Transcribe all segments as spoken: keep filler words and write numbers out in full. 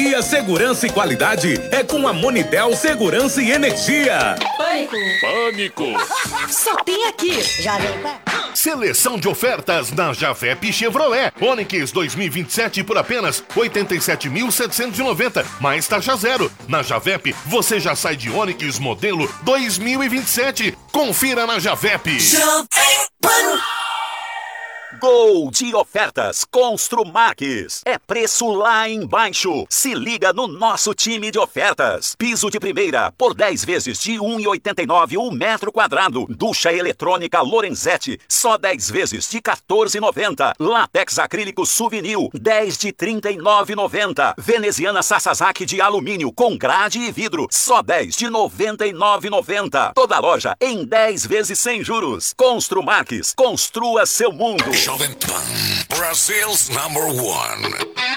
Economia, segurança e qualidade é com a Monitel Segurança e Energia. Pânico. Pânico. Só tem aqui. Jovem Pan. Seleção de ofertas na Javep Chevrolet. Onix dois mil e vinte e sete por apenas oitenta e sete mil setecentos e noventa, mais taxa zero. Na Javep, você já sai de Onix modelo dois mil e vinte e sete. Confira na Javep. Jovem Pan. Gol de ofertas Construmax. É preço lá embaixo. Se liga no nosso time de ofertas. Piso de primeira por dez vezes de um real e oitenta e nove centavos o metro quadrado. Ducha eletrônica Lorenzetti, só dez vezes de quatorze reais e noventa centavos. Látex acrílico Souvenir, dez de trinta e nove reais e noventa centavos. Veneziana Sasazaki de alumínio com grade e vidro, só dez de noventa e nove reais e noventa centavos. Toda loja em dez vezes sem juros. Construmax, construa seu mundo. Jovem Pan, Brazil's number one.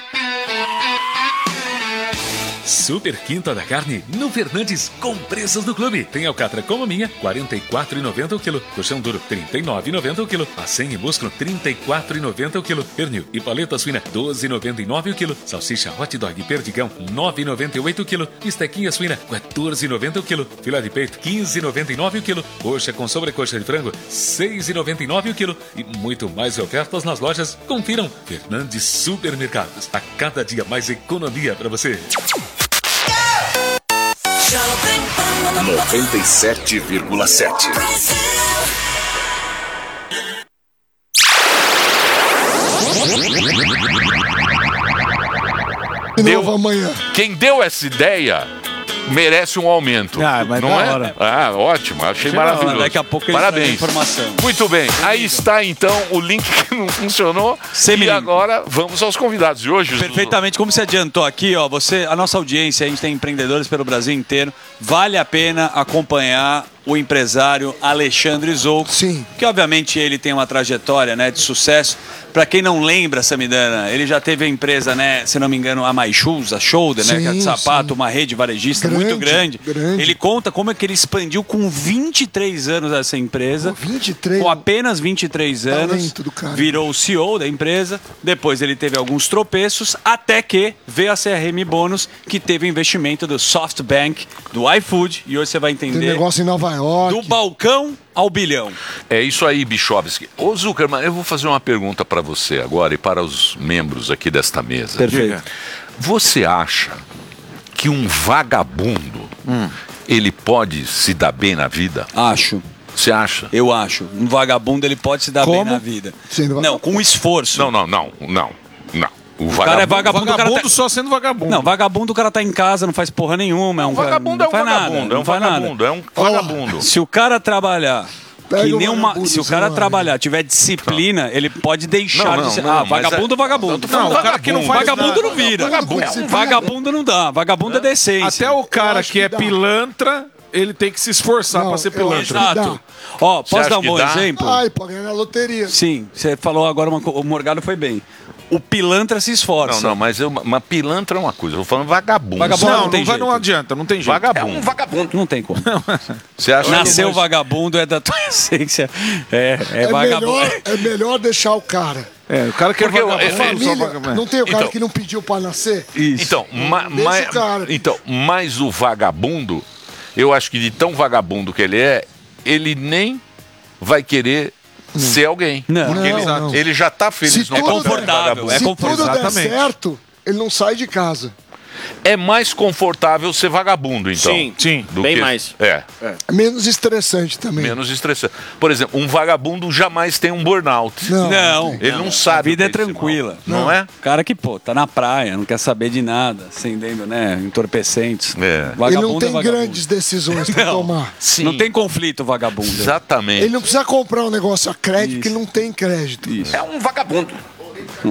Super Quinta da Carne no Fernandes com preços do clube. Tem alcatra como a minha, quarenta e quatro reais e noventa centavos o quilo. Colchão duro, trinta e nove reais e noventa centavos o quilo. Acém e músculo, trinta e quatro reais e noventa centavos o quilo. Pernil e paleta suína, doze reais e noventa e nove centavos o quilo. Salsicha hot dog perdigão, nove reais e noventa e oito centavos o quilo. Estequinha suína, quatorze reais e noventa centavos o quilo. Filé de peito, quinze reais e noventa e nove centavos o quilo. Coxa com sobrecoxa de frango, seis reais e noventa e nove centavos o quilo. E muito mais ofertas nas lojas. Confiram. Fernandes Supermercados. A cada dia mais economia para você. noventa e sete vírgula sete. Deu, amanhã. Quem deu essa ideia merece um aumento. Ah, mas não da é? hora. Ah, ótimo. Achei Chega maravilhoso. lá, daqui a pouco eles Parabéns. dão informação. Muito bem. Aí está então o link que não funcionou. Semi-link. E agora vamos aos convidados de hoje. Perfeitamente, como você adiantou aqui, ó, você, a nossa audiência, a gente tem empreendedores pelo Brasil inteiro. Vale a pena acompanhar o empresário Alexandre Zouco. Sim. Que obviamente ele tem uma trajetória, né, de sucesso. Para quem não lembra, Samidana, ele já teve a empresa, né, se não me engano, a My Shoes, a Shoulder, né, que é de sapato, sim. Uma rede varejista grande, muito grande. grande. Ele conta como é que ele expandiu com vinte e três anos essa empresa. Pô, vinte e três Com apenas vinte e três anos, do cara. Virou o C E O da empresa. Depois ele teve alguns tropeços, até que veio a C R M Bônus, que teve investimento do SoftBank, do iFood, e hoje você vai entender. Tem negócio em Nova York. Do balcão ao bilhão. É isso aí, Bichovski. Ô, Zuckerman, eu vou fazer uma pergunta para você agora e para os membros aqui desta mesa. Perfeito. Você acha que um vagabundo, hum. ele pode se dar bem na vida? Acho. Você acha? Eu acho. Um vagabundo, ele pode se dar Como? bem na vida. Não, com esforço. Não, não, não, não, não. O, o vagabundo, cara é vagabundo, vagabundo o cara tá... só sendo vagabundo. Não, vagabundo o cara tá em casa, não faz porra nenhuma. É um vagabundo é um vagabundo, é um vagabundo, é um vagabundo. Se o cara trabalhar... Que nem uma, se o cara lá, trabalhar, tiver disciplina, ele pode deixar não, não, de ser. Não, ah, vagabundo é vagabundo. Não, o cara que não faz vagabundo nada. não vira. Vagabundo, é um vagabundo não dá. Vagabundo é decência. Até o cara que, que é dá. pilantra, ele tem que se esforçar não, pra ser pilantra. Exato. Ó, posso dar um bom exemplo? Ai, pode ganhar na loteria. Sim, você falou agora, uma, o Morgado foi bem. O pilantra se esforça. Não, não, mas eu, uma pilantra é uma coisa. Eu tô falando vagabundo. Vagabundo não, não, tem não, vai, jeito. não adianta, não tem jeito. Vagabundo. É um vagabundo. Não tem como. Você acha Nasceu que... vagabundo, é da tua essência. É, é, é vagabundo. Melhor, é melhor deixar o cara. É, o cara que é vagabundo. Eu, família, vagabundo. Não tem o cara então, que não pediu pra nascer? Isso. Então, ma, ma, o cara. então, mas o vagabundo, eu acho que de tão vagabundo que ele é, ele nem vai querer Não. ser alguém. Não, porque não, ele, não. ele já tá feliz no é confortável. Se é confortável. tudo der Exatamente. certo, ele não sai de casa. É mais confortável ser vagabundo, então. Sim, sim. Bem que... mais. É. É menos estressante também. Menos estressante. Por exemplo, um vagabundo jamais tem um burnout. Não. Não. Ele não, não sabe. A vida é tranquila. Não, não é? O cara que, pô, tá na praia, não quer saber de nada, acendendo, né, entorpecentes. É. Vagabundo ele não tem é grandes decisões pra não. tomar. Sim. Não tem conflito, vagabundo. Exatamente. Ele não precisa comprar um negócio a crédito, que não tem crédito. Isso. É um vagabundo.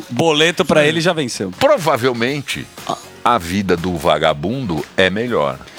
Boleto pra ele já venceu. Provavelmente... a vida do vagabundo é melhor.